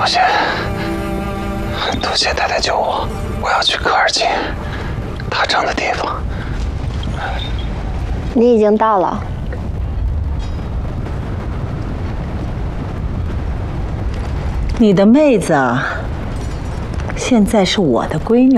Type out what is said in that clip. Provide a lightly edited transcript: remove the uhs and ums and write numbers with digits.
谢，多谢太太救我，我要去科尔沁，打仗的地方。 你已经到了。 你的妹子现在是我的闺女。